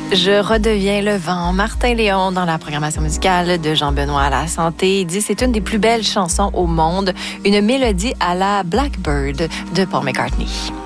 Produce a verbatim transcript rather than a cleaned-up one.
Je redeviens le vent. Martin Léon dans la programmation musicale de Jean-Benoît à la santé. Il dit c'est une des plus belles chansons au monde. Une mélodie à la Blackbird de Paul McCartney.